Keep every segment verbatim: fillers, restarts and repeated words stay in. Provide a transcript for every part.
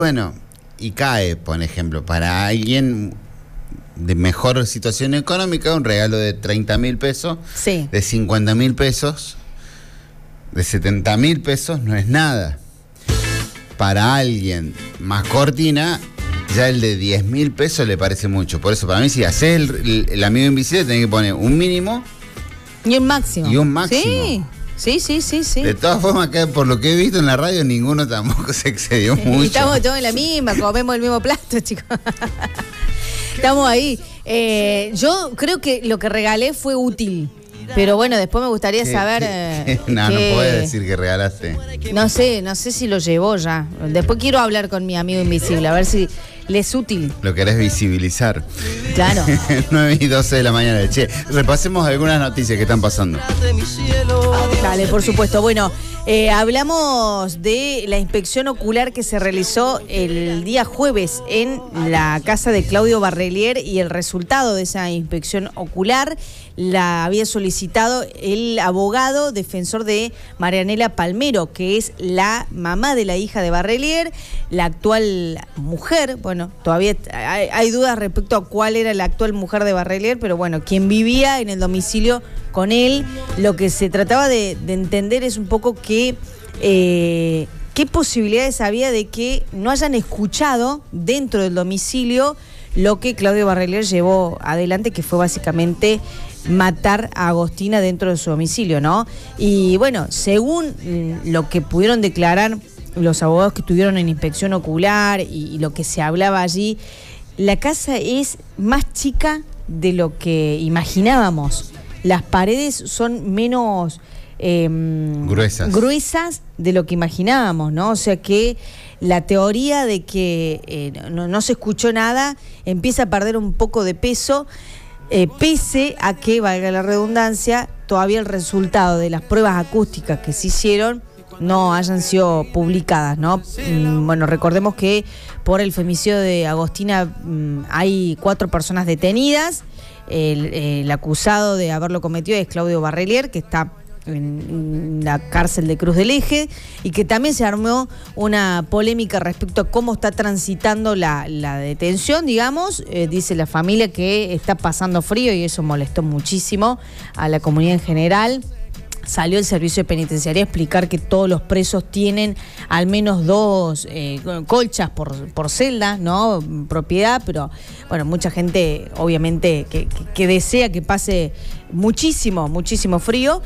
Bueno, y cae, por ejemplo, para alguien de mejor situación económica, un regalo de treinta mil pesos, sí. de cincuenta mil pesos, de setenta mil pesos, no es nada. Para alguien más cortina, ya el de diez mil pesos le parece mucho. Por eso, para mí, si haces el, el, el amigo invisible, tenés que poner un mínimo y un máximo. Y un máximo. Sí. Sí, sí, sí, sí. De todas formas, acá, por lo que he visto en la radio, ninguno tampoco se excedió mucho. Y estamos todos en la misma, comemos el mismo plato, chicos. Estamos ahí. Eh, yo creo que lo que regalé fue útil. Pero bueno, después me gustaría saber... Eh, no, que... no podés decir que regalaste. No sé, no sé si lo llevó ya. Después quiero hablar con mi amigo invisible, a ver si le es útil. Lo querés visibilizar. Claro. nueve y doce de la mañana. Che, repasemos algunas noticias que están pasando. Dale, por supuesto. Bueno, eh, hablamos de la inspección ocular que se realizó el día jueves en la casa de Claudio Barrelier y el resultado de esa inspección ocular la había solicitado el abogado defensor de Marianela Palmero, que es la mamá de la hija de Barrelier, la actual mujer. Bueno, todavía hay, hay dudas respecto a cuál era la actual mujer de Barrelier, pero bueno, quien vivía en el domicilio con él. Lo que se trataba de, de entender es un poco que eh, qué posibilidades había de que no hayan escuchado dentro del domicilio lo que Claudio Barrelier llevó adelante, que fue básicamente matar a Agostina dentro de su domicilio, ¿no? Y bueno, según lo que pudieron declarar los abogados que estuvieron en inspección ocular y, y lo que se hablaba allí, la casa es más chica de lo que imaginábamos. Las paredes son menos eh, gruesas. gruesas de lo que imaginábamos, ¿no? O sea que la teoría de que eh, no, no se escuchó nada empieza a perder un poco de peso, eh, pese a que, valga la redundancia, todavía el resultado de las pruebas acústicas que se hicieron no hayan sido publicadas, ¿no? Mm, bueno, recordemos que por el femicidio de Agostina mm, hay cuatro personas detenidas. El, el acusado de haberlo cometido es Claudio Barrelier, que está en la cárcel de Cruz del Eje, y que también se armó una polémica respecto a cómo está transitando la, la detención, digamos. Eh, dice la familia que está pasando frío y eso molestó muchísimo a la comunidad en general. Salió el servicio de penitenciaría a explicar que todos los presos tienen al menos dos eh, colchas por, por celda, ¿no? Propiedad, pero bueno, mucha gente obviamente que, que, que desea que pase muchísimo, muchísimo frío.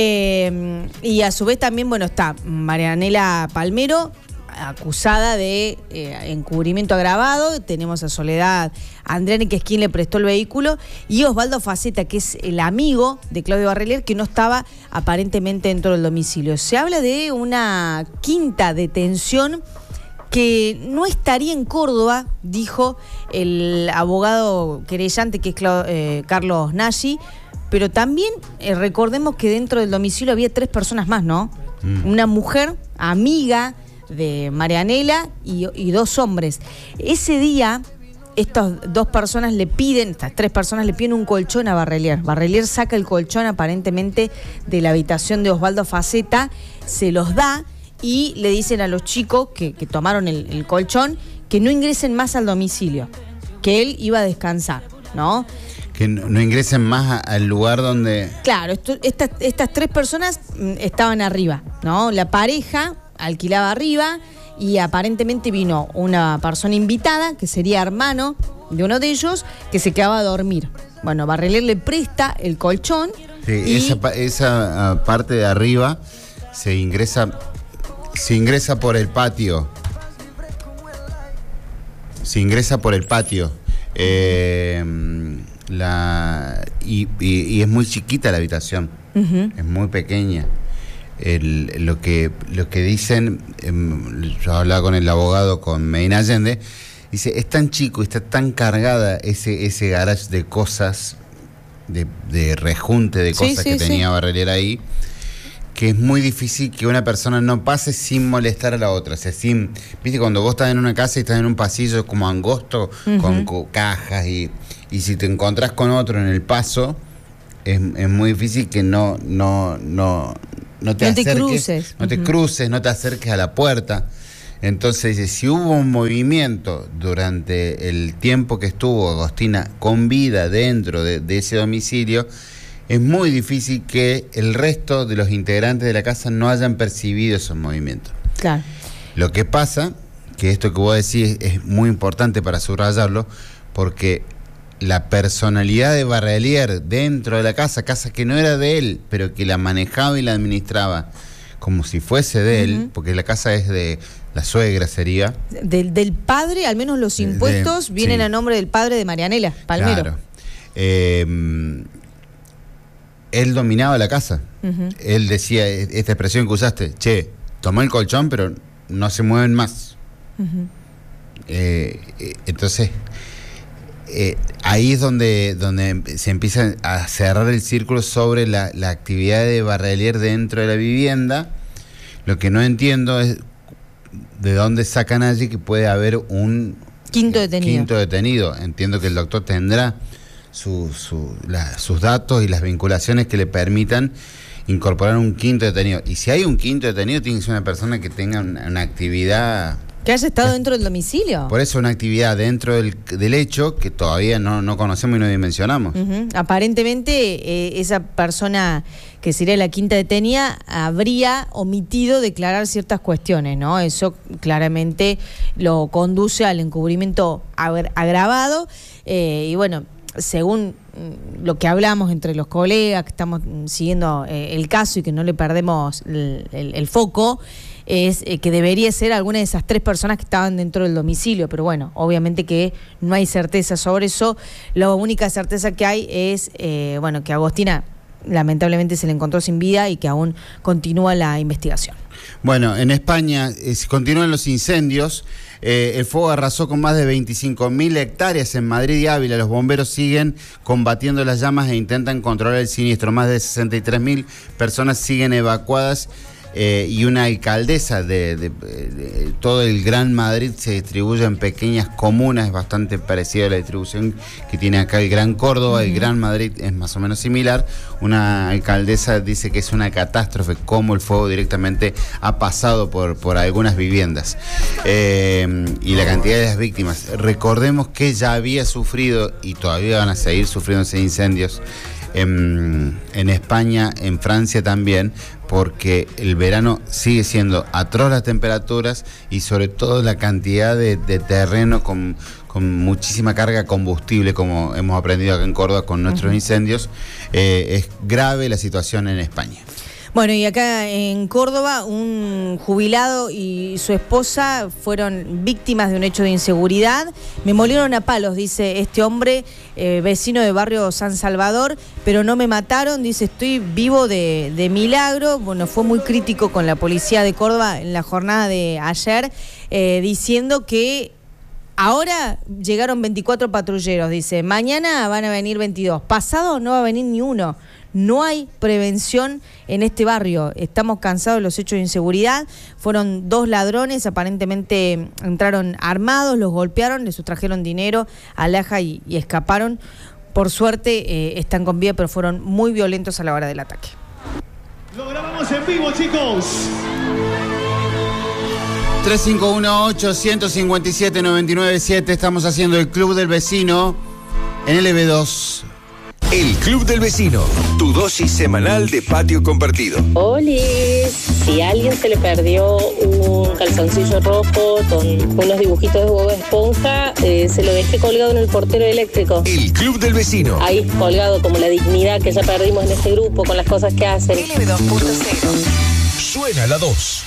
Eh, y a su vez también, bueno, está Marianela Palmero, acusada de eh, encubrimiento agravado. Tenemos a Soledad Andriani, que es quien le prestó el vehículo, y Osvaldo Faceta, que es el amigo de Claudio Barrelier, que no estaba aparentemente dentro del domicilio. Se habla de una quinta detención que no estaría en Córdoba, dijo el abogado querellante, que es Cla- eh, Carlos Nagy, pero también eh, recordemos que dentro del domicilio había tres personas más, ¿no? Mm. Una mujer, amiga de Marianela, y, y dos hombres. Ese día, estas dos personas le piden, estas tres personas le piden un colchón a Barrelier. Barrelier saca el colchón aparentemente de la habitación de Osvaldo Faceta, se los da y le dicen a los chicos que, que tomaron el, el colchón que no ingresen más al domicilio, que él iba a descansar, ¿no? Que no, no ingresen más a, al lugar donde... Claro, esto, estas, estas tres personas mm, estaban arriba, ¿no? La pareja alquilaba arriba y aparentemente vino una persona invitada, que sería hermano de uno de ellos, que se quedaba a dormir. Bueno, Barrelier le presta el colchón. Sí, y... esa, esa uh, parte de arriba se ingresa, se ingresa por el patio. Se ingresa por el patio. Eh, la, y, y, y es muy chiquita la habitación. Uh-huh. Es muy pequeña. El, lo que lo que dicen, eh, yo hablaba con el abogado, con Medina Allende, dice, es tan chico y está tan cargada ese ese garage de cosas, de, de rejunte de cosas sí, sí, que tenía sí. Barrelier ahí, que es muy difícil que una persona no pase sin molestar a la otra. O sea, sin, viste, cuando vos estás en una casa y estás en un pasillo como angosto, uh-huh. con, con cajas, y, y si te encontrás con otro en el paso, es, es muy difícil que no, no, no No te, no acerques, te cruces. No te uh-huh. cruces, no te acerques a la puerta. Entonces dice, si hubo un movimiento durante el tiempo que estuvo Agostina con vida dentro de, de ese domicilio, es muy difícil que el resto de los integrantes de la casa no hayan percibido esos movimientos. Claro. Lo que pasa, que esto que vos decís es muy importante para subrayarlo, porque la personalidad de Barrelier dentro de la casa, casa que no era de él, pero que la manejaba y la administraba como si fuese de él, uh-huh. porque la casa es de la suegra, sería. Del, del padre, al menos los impuestos de, vienen sí. a nombre del padre de Marianela Palmero. Claro. Eh, él dominaba la casa. Uh-huh. Él decía, esta expresión que usaste, che, tomó el colchón, pero no se mueven más. Uh-huh. eh, entonces... Eh, ahí es donde, donde se empieza a cerrar el círculo sobre la, la actividad de Barrelier dentro de la vivienda. Lo que no entiendo es de dónde sacan allí que puede haber un quinto detenido. Quinto detenido. Entiendo que el doctor tendrá su, su, la, sus datos y las vinculaciones que le permitan incorporar un quinto detenido. Y si hay un quinto detenido, tiene que ser una persona que tenga una, una actividad... Que haya estado dentro del domicilio. Por eso una actividad dentro del, del hecho que todavía no, no conocemos y no dimensionamos. Uh-huh. Aparentemente eh, esa persona que sería la quinta detenida habría omitido declarar ciertas cuestiones, ¿no? Eso claramente lo conduce al encubrimiento agravado eh, y bueno, según lo que hablamos entre los colegas que estamos siguiendo eh, el caso y que no le perdemos el, el, el foco, es eh, que debería ser alguna de esas tres personas que estaban dentro del domicilio, pero bueno, obviamente que no hay certeza sobre eso. La única certeza que hay es eh, bueno, que Agostina lamentablemente se le encontró sin vida y que aún continúa la investigación. Bueno, en España eh, continúan los incendios. Eh, el fuego arrasó con más de veinticinco mil hectáreas en Madrid y Ávila. Los bomberos siguen combatiendo las llamas e intentan controlar el siniestro. Más de sesenta y tres mil personas siguen evacuadas. Eh, y una alcaldesa de, de, de, de todo el Gran Madrid se distribuye en pequeñas comunas, es bastante parecida a la distribución que tiene acá el Gran Córdoba. Uh-huh. El Gran Madrid es más o menos similar. Una alcaldesa dice que es una catástrofe cómo el fuego directamente ha pasado por, por algunas viviendas eh, y la cantidad de las víctimas. Recordemos que ya había sufrido y todavía van a seguir sufriendo incendios En, en España, en Francia también, porque el verano sigue siendo atroz las temperaturas y sobre todo la cantidad de, de terreno con, con muchísima carga combustible, como hemos aprendido acá en Córdoba con nuestros uh-huh. incendios. Eh, es grave la situación en España. Bueno, y acá en Córdoba, un jubilado y su esposa fueron víctimas de un hecho de inseguridad. Me molieron a palos, dice este hombre, eh, vecino de barrio San Salvador, pero no me mataron, dice, estoy vivo de, de milagro. Bueno, fue muy crítico con la policía de Córdoba en la jornada de ayer, eh, diciendo que ahora llegaron veinticuatro patrulleros, dice, mañana van a venir veintidós, pasado no va a venir ni uno. No hay prevención en este barrio. Estamos cansados de los hechos de inseguridad. Fueron dos ladrones, aparentemente entraron armados, los golpearon, les sustrajeron dinero, alhaja y, y escaparon. Por suerte eh, están con vida, pero fueron muy violentos a la hora del ataque. Lo grabamos en vivo, chicos. tres cinco uno ocho, uno cinco siete, nueve nueve siete. Estamos haciendo el Club del Vecino en L B dos. El Club del Vecino, tu dosis semanal de patio compartido. ¡Holis! Si a alguien se le perdió un calzoncillo rojo con unos dibujitos de Bob Esponja, eh, se lo dejé colgado en el portero eléctrico. El Club del Vecino. Ahí colgado como la dignidad que ya perdimos en este grupo con las cosas que hacen. L B dos punto cero. Suena la dos.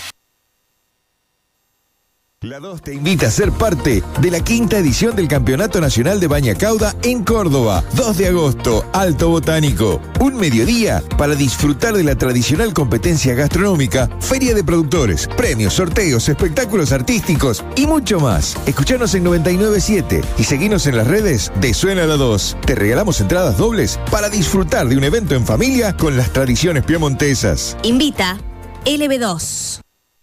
La dos te invita a ser parte de la quinta edición del Campeonato Nacional de Baña Cauda en Córdoba. dos de agosto, Alto Botánico. Un mediodía para disfrutar de la tradicional competencia gastronómica, feria de productores, premios, sorteos, espectáculos artísticos y mucho más. Escuchanos en noventa y nueve punto siete y seguinos en las redes de Suena la dos. Te regalamos entradas dobles para disfrutar de un evento en familia con las tradiciones piemontesas. Invita L B dos.